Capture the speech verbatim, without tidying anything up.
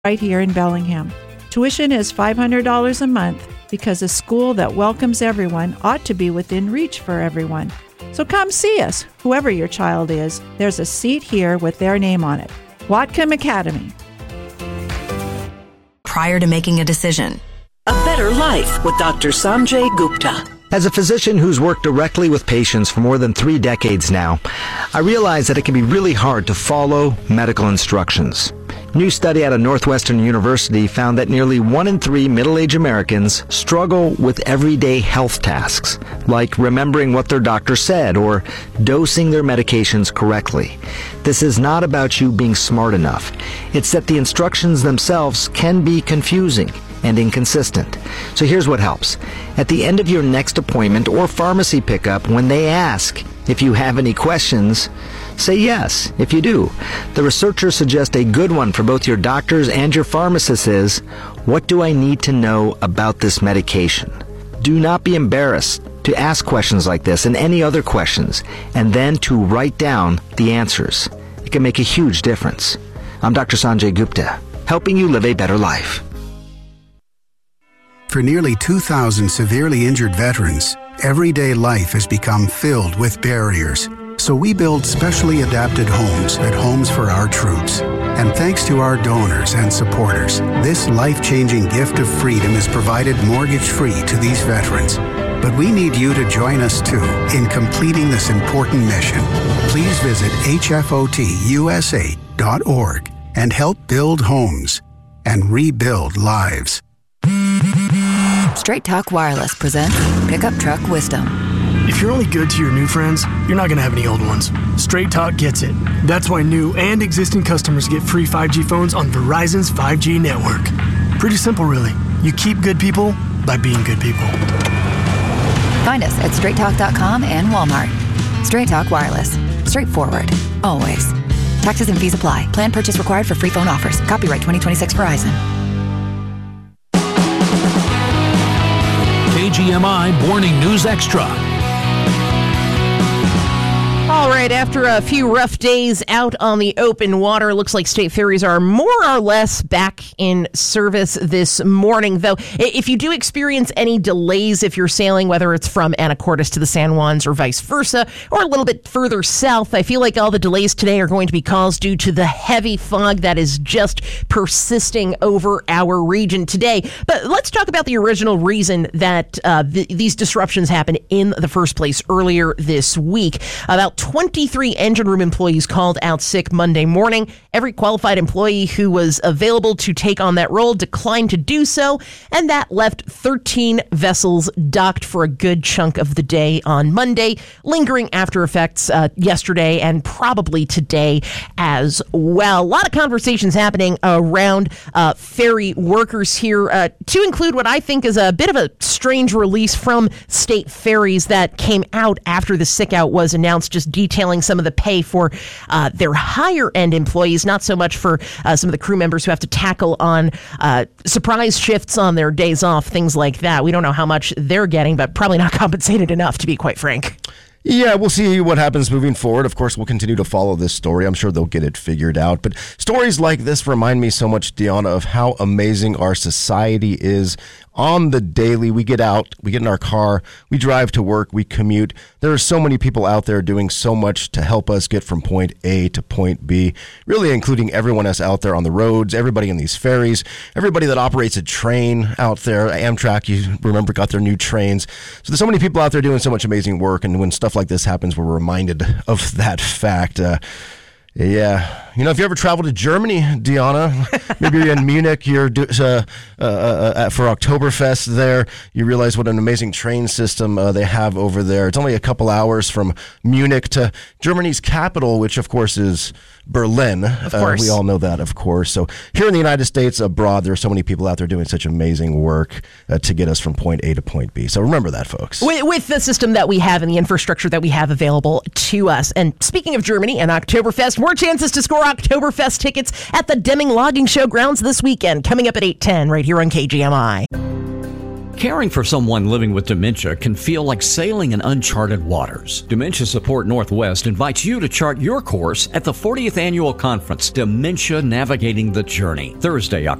right here in Bellingham. Tuition is five hundred dollars a month because a school that welcomes everyone ought to be within reach for everyone. So come see us, whoever your child is. There's a seat here with their name on it. Whatcom Academy. Prior to making a decision. A Better Life with Doctor Sanjay Gupta. As a physician who's worked directly with patients for more than three decades now, I realize that it can be really hard to follow medical instructions. New study out of Northwestern University found that nearly one in three middle-aged Americans struggle with everyday health tasks, like remembering what their doctor said or dosing their medications correctly. This is not about you being smart enough. It's that the instructions themselves can be confusing and inconsistent. So here's what helps. At the end of your next appointment or pharmacy pickup, when they ask if you have any questions, say yes if you do. The researchers suggest a good one for both your doctors and your pharmacists is, what do I need to know about this medication? Do not be embarrassed to ask questions like this and any other questions, and then to write down the answers. It can make a huge difference. I'm Doctor Sanjay Gupta, helping you live a better life. For nearly two thousand severely injured veterans, everyday life has become filled with barriers. So we build specially adapted homes at Homes for Our Troops. And thanks to our donors and supporters, this life-changing gift of freedom is provided mortgage-free to these veterans. But we need you to join us too in completing this important mission. Please visit H F O T U S A dot org and help build homes and rebuild lives. Straight Talk Wireless presents Pickup Truck Wisdom. If you're only good to your new friends, you're not going to have any old ones. Straight Talk gets it. That's why new and existing customers get free five G phones on Verizon's five G network. Pretty simple, really. You keep good people by being good people. Find us at straight talk dot com and Walmart. Straight Talk Wireless. Straightforward. Always. Taxes and fees apply. Plan purchase required for free phone offers. Copyright twenty twenty-six Verizon. K G M I Morning News Extra. All right, after a few rough days out on the open water, looks like state ferries are more or less back in service this morning. Though, if you do experience any delays if you're sailing, whether it's from Anacortes to the San Juans or vice versa, or a little bit further south, I feel like all the delays today are going to be caused due to the heavy fog that is just persisting over our region today. But let's talk about the original reason that uh, th- these disruptions happened in the first place earlier this week. About twenty-three engine room employees called out sick Monday morning. Every qualified employee who was available to take on that role declined to do so, and that left thirteen vessels docked for a good chunk of the day on Monday, lingering after effects uh, yesterday and probably today as well. A lot of conversations happening around uh, ferry workers here, uh, to include what I think is a bit of a strange release from state ferries that came out after the sick out was announced, just detailing some of the pay for uh, their higher end employees, not so much for uh, some of the crew members who have to tackle on uh, surprise shifts on their days off, things like that. We don't know how much they're getting, but probably not compensated enough, to be quite frank. Yeah, we'll see what happens moving forward. Of course, we'll continue to follow this story. I'm sure they'll get it figured out. But stories like this remind me so much, Deanna, of how amazing our society is on the daily. We get out, we get in our car, we drive to work, we commute. There are so many people out there doing so much to help us get from point A to point B, really including everyone else out there on the roads, everybody in these ferries, everybody that operates a train out there. Amtrak, you remember, got their new trains. So there's so many people out there doing so much amazing work, and when stuff like this happens, we're reminded of that fact. Uh, Yeah. You know, if you ever travel to Germany, Deanna, maybe you're in Munich, you're uh, uh, uh, for Oktoberfest there, you realize what an amazing train system uh, they have over there. It's only a couple hours from Munich to Germany's capital, which, of course, is Berlin. Of course. Uh, we all know that, of course. So here in the United States, abroad, there are so many people out there doing such amazing work uh, to get us from point A to point B. So remember that, folks. With, with the system that we have and the infrastructure that we have available to us. And speaking of Germany and Oktoberfest, more chances to score Oktoberfest tickets at the Deming Logging Show grounds this weekend, coming up at eight ten right here on K G M I. Caring for someone living with dementia can feel like sailing in uncharted waters. Dementia Support Northwest invites you to chart your course at the fortieth Annual Conference, Dementia Navigating the Journey, Thursday, October